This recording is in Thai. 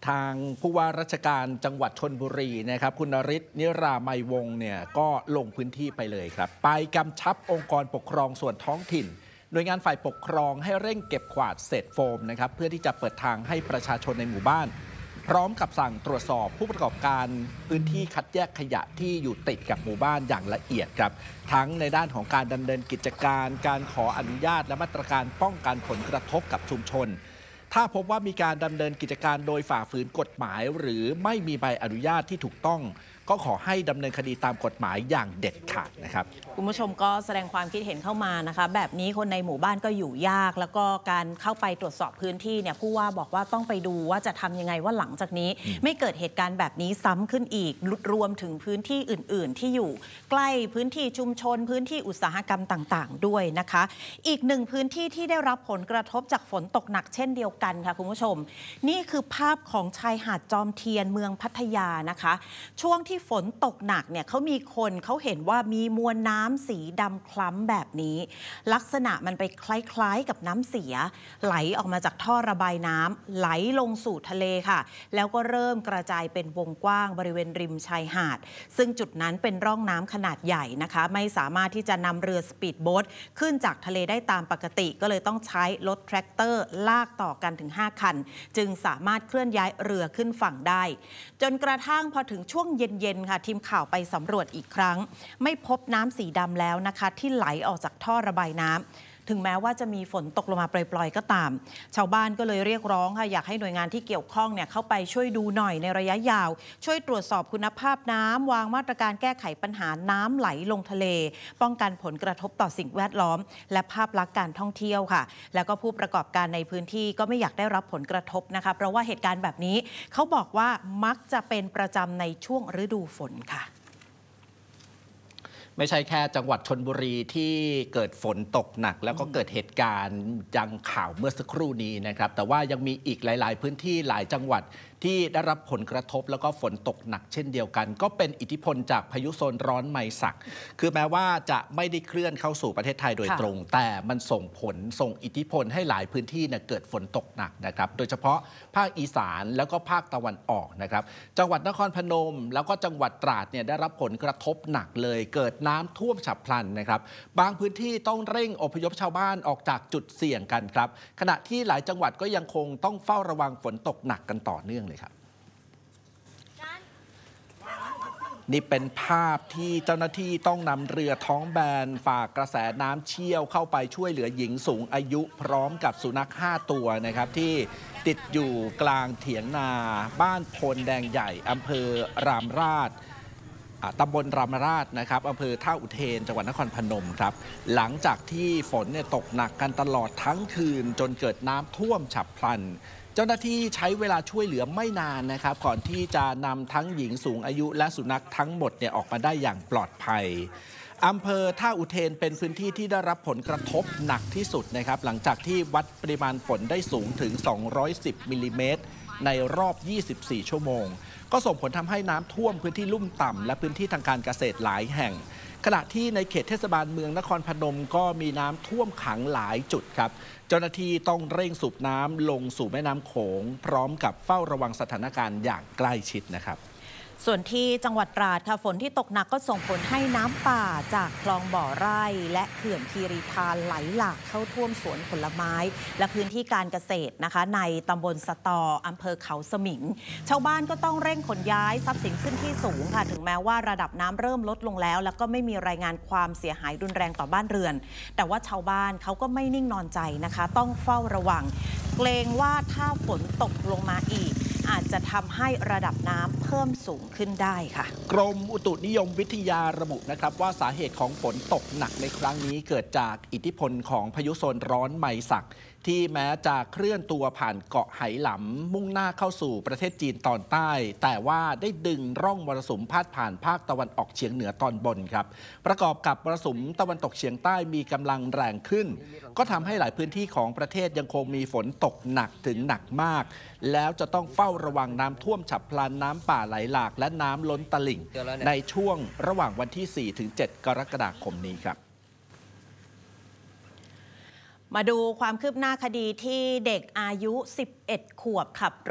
ทางผู้ว่าราชการจังหวัดชลบุรีนะครับคุณนฤทธิ์นิรามัยวงศ์เนี่ยก็ลงพื้นที่ไปเลยครับไปกำชับองค์กรปกครองส่วนท้องถิ่นหน่วยงานฝ่ายปกครองให้เร่งเก็บกวาดเศษโฟมนะครับเพื่อที่จะเปิดทางให้ประชาชนในหมู่บ้านพร้อมกับสั่งตรวจสอบผู้ประกอบการพื้นที่คัดแยกขยะที่อยู่ติดกับหมู่บ้านอย่างละเอียดครับทั้งในด้านของการดำเนินกิจการการขออนุญาตและมาตรการป้องกันผลกระทบกับชุมชนถ้าพบว่ามีการดำเนินกิจการโดยฝ่าฝืนกฎหมายหรือไม่มีใบอนุญาตที่ถูกต้องก็ขอให้ดำเนินคดีตามกฎหมายอย่างเด็ดขาดนะครับคุณผู้ชมก็แสดงความคิดเห็นเข้ามานะคะแบบนี้คนในหมู่บ้านก็อยู่ยากแล้วก็การเข้าไปตรวจสอบพื้นที่เนี่ยผู้ว่าบอกว่าต้องไปดูว่าจะทำยังไงว่าหลังจากนี้ไม่เกิดเหตุการณ์แบบนี้ซ้ำขึ้นอีกรวมถึงพื้นที่อื่นๆที่อยู่ใกล้พื้นที่ชุมชนพื้นที่อุตสาหกรรมต่างๆด้วยนะคะอีกหนึ่งพื้นที่ที่ได้รับผลกระทบจากฝนตกหนักเช่นเดียวกันค่ะคุณผู้ชมนี่คือภาพของชายหาดจอมเทียนเมืองพัทยานะคะช่วงที่ฝนตกหนักเนี่ยเขามีคนเขาเห็นว่ามีมวลน้ำสีดำคล้ำแบบนี้ลักษณะมันไปคล้ายๆกับน้ำเสียไหลออกมาจากท่อระบายน้ำไหลลงสู่ทะเลค่ะแล้วก็เริ่มกระจายเป็นวงกว้างบริเวณริมชายหาดซึ่งจุดนั้นเป็นร่องน้ำขนาดใหญ่นะคะไม่สามารถที่จะนำเรือสปีดโบ๊ทขึ้นจากทะเลได้ตามปกติก็เลยต้องใช้รถแทรกเตอร์ลากต่อกันถึง5คันจึงสามารถเคลื่อนย้ายเรือขึ้นฝั่งได้จนกระทั่งพอถึงช่วงเย็นๆค่ะทีมข่าวไปสำรวจอีกครั้งไม่พบน้ำสีดำแล้วนะคะที่ไหลออกจากท่อระบายน้ำถึงแม้ว่าจะมีฝนตกลงมาปล่อยๆก็ตามชาวบ้านก็เลยเรียกร้องค่ะอยากให้หน่วยงานที่เกี่ยวข้องเนี่ยเข้าไปช่วยดูหน่อยในระยะยาวช่วยตรวจสอบคุณภาพน้ำวางมาตรการแก้ไขปัญหาน้ำไหลลงทะเลป้องกันผลกระทบต่อสิ่งแวดล้อมและภาพลักษณ์การท่องเที่ยวค่ะแล้วก็ผู้ประกอบการในพื้นที่ก็ไม่อยากได้รับผลกระทบนะคะเพราะว่าเหตุการณ์แบบนี้เขาบอกว่ามักจะเป็นประจำในช่วงฤดูฝนค่ะไม่ใช่แค่จังหวัดชลบุรีที่เกิดฝนตกหนักแล้วก็เกิดเหตุการณ์ดังข่าวเมื่อสักครู่นี้นะครับแต่ว่ายังมีอีกหลายๆพื้นที่หลายจังหวัดที่ได้รับผลกระทบแล้วก็ฝนตกหนักเช่นเดียวกันก็เป็นอิทธิพลจากพายุโซนร้อนไมศักคือแม้ว่าจะไม่ได้เคลื่อนเข้าสู่ประเทศไทยโดยตรงแต่มันส่งอิทธิพลให้หลายพื้นที่เกิดฝนตกหนักนะครับโดยเฉพาะภาคอีสานแล้วก็ภาคตะวันออกนะครับจังหวัดนครพนมแล้วก็จังหวัดตราดได้รับผลกระทบหนักเลยเกิดน้ำท่วมฉับพลันนะครับบางพื้นที่ต้องเร่งอพยพชาวบ้านออกจากจุดเสี่ยงกันครับขณะที่หลายจังหวัดก็ยังคงต้องเฝ้าระวังฝนตกหนักกันต่อเนื่องเลยครับนี่เป็นภาพที่เจ้าหน้าที่ต้องนำเรือท้องแบนฝ่ากระแสน้ำเชี่ยวเข้าไปช่วยเหลือหญิงสูงอายุพร้อมกับสุนัข5ตัวนะครับที่ติดอยู่กลางเถียงนาบ้านโพนแดงใหญ่อำเภอรามราชตำบลรามราชนะครับอำเภอท่าอุเทนจังหวัดนครพนมครับหลังจากที่ฝนตกหนักกันตลอดทั้งคืนจนเกิดน้ำท่วมฉับพลันเจ้าหน้าที่ใช้เวลาช่วยเหลือไม่นานนะครับก่อนที่จะนำทั้งหญิงสูงอายุและสุนัขทั้งหมดออกมาได้อย่างปลอดภัยอำเภอท่าอุเทนเป็นพื้นที่ที่ได้รับผลกระทบหนักที่สุดนะครับหลังจากที่วัดปริมาณฝนได้สูงถึง210มิลลิเมตรในรอบ24ชั่วโมงก็ส่งผลทำให้น้ำท่วมพื้นที่ลุ่มต่ำและพื้นที่ทางการเกษตรหลายแห่งขณะที่ในเขตเทศบาลเมืองนครพนมก็มีน้ำท่วมขังหลายจุดครับเจ้าหน้าที่ต้องเร่งสูบน้ำลงสู่แม่น้ำโขงพร้อมกับเฝ้าระวังสถานการณ์อย่างใกล้ชิดนะครับส่วนที่จังหวัดตราดค่ะฝนที่ตกหนักก็ส่งผลให้น้ำป่าจากคลองบ่อไร่และเขื่อนคีรีธารไหลหลากเข้าท่วมสวนผลไม้และพื้นที่การเกษตรนะคะในตำบลสตออำเภอเขาสมิงชาวบ้านก็ต้องเร่งขนย้ายทรัพย์สินขึ้นที่สูงค่ะถึงแม้ว่าระดับน้ำเริ่มลดลงแล้วก็ไม่มีรายงานความเสียหายรุนแรงต่อบ้านเรือนแต่ว่าชาวบ้านเขาก็ไม่นิ่งนอนใจนะคะต้องเฝ้าระวังเกรงว่าถ้าฝนตกลงมาอีกอาจจะทำให้ระดับน้ำเพิ่มสูงขึ้นได้ค่ะกรมอุตุนิยมวิทยาระบุนะครับว่าสาเหตุของฝนตกหนักในครั้งนี้เกิดจากอิทธิพลของพายุโซนร้อนไมศักที่แม้จะเคลื่อนตัวผ่านเกาะไหหลำมุ่งหน้าเข้าสู่ประเทศจีนตอนใต้แต่ว่าได้ดึงร่องมรสุมพาดผ่านภาคตะวันออกเฉียงเหนือตอนบนครับประกอบกับมรสุมตะวันตกเฉียงใต้มีกำลังแรงขึ้นก็ทำให้หลายพื้นที่ของประเทศยังคงมีฝนตกหนักถึงหนักมากแล้วจะต้องเฝ้าระวังน้ำท่วมฉับพลันน้ำป่าไหลหลากและน้ำล้นตลิ่งในช่วงระหว่างวันที่ 4-7 กรกฎาคมนี้ครับมาดูความคืบหน้าคดีที่เด็กอายุ11 ขวบขับ